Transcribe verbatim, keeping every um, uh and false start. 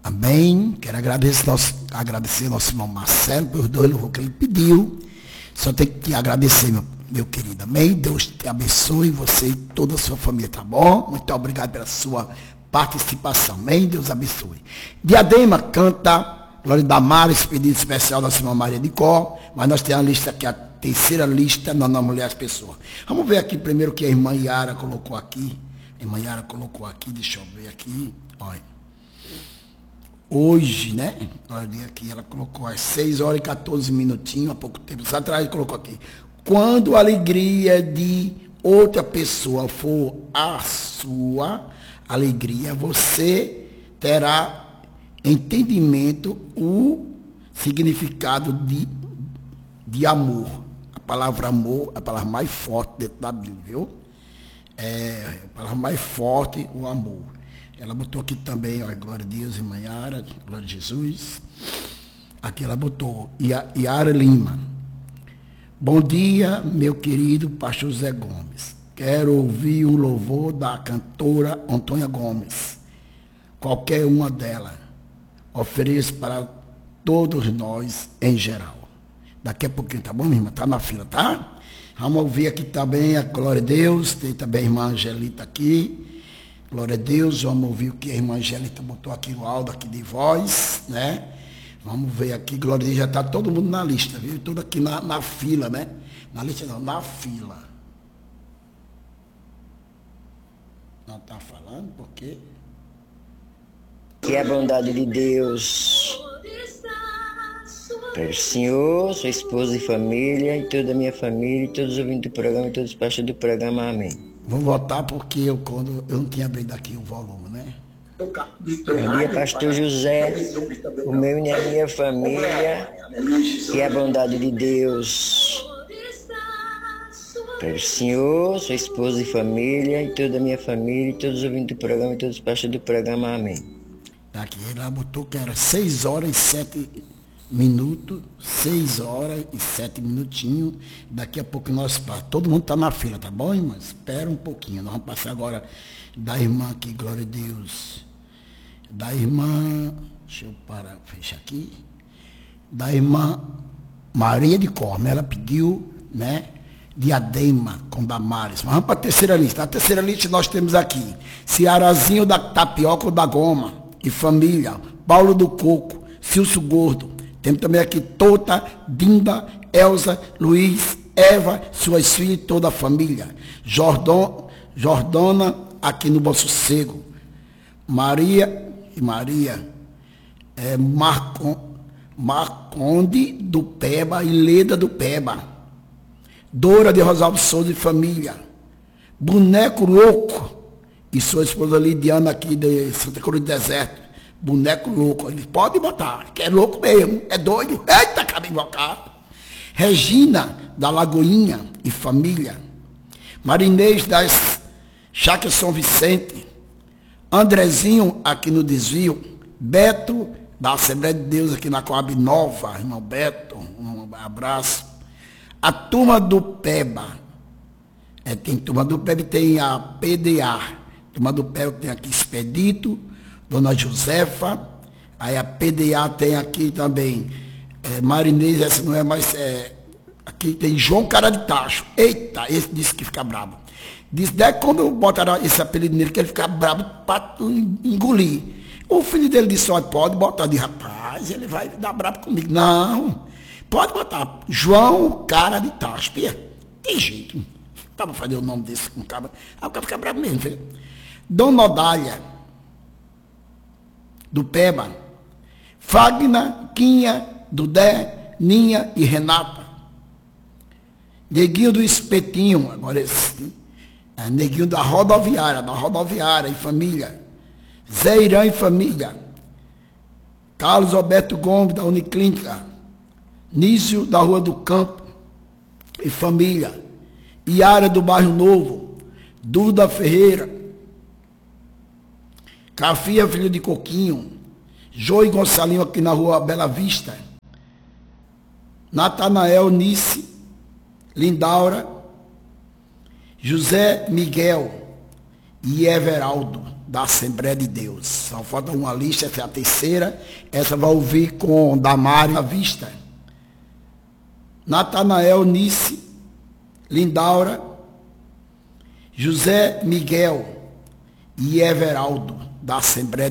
Amém. Quero agradecer nosso, agradecer nosso irmão Marcelo pelos dois louvores que ele pediu. Só tenho que te agradecer, meu, meu querido. Amém. Deus te abençoe, você e toda a sua família, tá bom? Muito obrigado pela sua participação. Amém. Deus abençoe. Diadema canta Glória da Mara, esse pedido especial da irmã Maria de Có. Mas nós temos a lista aqui, a terceira lista, nós não mulher as pessoas. Vamos ver aqui primeiro o que a irmã Yara colocou aqui. A irmã Yara colocou aqui, deixa eu ver aqui. Olha. Hoje, né? Olha aqui, ela colocou às seis horas e quatorze minutinhos, há pouco tempo atrás, colocou aqui. Quando a alegria de outra pessoa for a sua alegria, você terá entendimento o significado de, de amor. A palavra amor é a palavra mais forte dentro da Bíblia, viu? É a palavra mais forte, o amor. Ela botou aqui também, ó, glória a Deus, irmã Yara, glória a Jesus. Aqui ela botou, Yara Lima. Bom dia, meu querido pastor Zé Gomes. Quero ouvir o louvor da cantora Antônia Gomes. Qualquer uma delas. Ofereço para todos nós em geral. Daqui a pouquinho, tá bom, minha irmã? Tá na fila, tá? Vamos ouvir aqui também a glória a Deus. Tem também a irmã Angelita aqui. Glória a Deus, vamos ouvir o que a irmã Angélica botou aqui no áudio aqui de voz, né? Vamos ver aqui, glória a Deus, já está todo mundo na lista, viu? Tudo aqui na, na fila, né? Na lista não, na fila. Não está falando, por quê? Que a bondade de Deus para o Senhor, sua esposa e família, e toda a minha família, e todos os ouvintes do programa, e todos os pastores do programa, amém. Vou votar porque eu, quando, eu não tinha abrido aqui o volume, né? Bom dia, pastor José, o meu e a minha família, que a bondade de Deus para o Senhor, sua esposa e família, e toda a minha família, e todos os ouvintes do programa, e todos os pastores do programa, amém. Aqui, ela botou que era seis horas e sete minutos, seis horas e sete minutinhos. Daqui a pouco nós passamos. Todo mundo está na fila, tá bom, irmã? Espera um pouquinho. Nós vamos passar agora da irmã aqui, glória a Deus. Da irmã, deixa eu parar, fecha aqui. Da irmã Maria de Corme. Ela pediu, né? Diadema com Damares. Mas vamos para a terceira lista. A terceira lista nós temos aqui Cearazinho da Tapioca da Goma e família, Paulo do Coco, Cilso Gordo. Temos também aqui Tota, Dinda, Elza, Luiz, Eva, suas filhas e toda a família. Jordão, Jordana, aqui no Bom Sossego. Maria e Maria, é, Marco, Marconde do Peba e Leda do Peba. Dora de Rosalvo Souza e família. Boneco Louco e sua esposa Lidiana aqui de Santa Cruz do Deserto. Boneco Louco. Ele pode botar, que é louco mesmo, é doido. Eita, cabe invocado. Regina da Lagoinha e família. Marinês das Chácaras São Vicente. Andrezinho aqui no Desvio. Beto da Assembleia de Deus aqui na Coab Nova. Irmão Beto, um abraço. A turma do Peba, é, tem turma do Peba e tem a P D A. Turma do Peba tem aqui Expedito, Dona Josefa. Aí a P D A tem aqui também é, Marinês, essa não é mais. É, aqui tem João Cara de Tacho. Eita, esse disse que fica bravo. Diz, daí quando botaram esse apelido nele, que ele fica bravo para engolir. O filho dele disse, olha, pode botar. De rapaz, ele vai dar bravo comigo. Não. Pode botar João Cara de Tacho. Tem jeito. Estava fazendo o nome desse com o cara. Aí o cara fica bravo mesmo. Filho. Dona Odália, do Peba. Fagna, Quinha, Dudé, Ninha e Renata. Neguinho do Espetinho. Agora esse. É, neguinho da rodoviária. Da rodoviária e família. Zé Irã e família. Carlos Alberto Gomes, da Uniclínica. Nício da Rua do Campo e família. Iara do Bairro Novo. Duda Ferreira. Cafia, filho de Coquinho. Joey Gonçalinho aqui na Rua Bela Vista. Natanael Nice. Lindaura. José Miguel e Everaldo da Assembleia de Deus. Só falta uma lista, essa é a terceira. Essa vai ouvir com Damari à vista. Natanael Nice, Lindaura, José Miguel e Everaldo, da Assembleia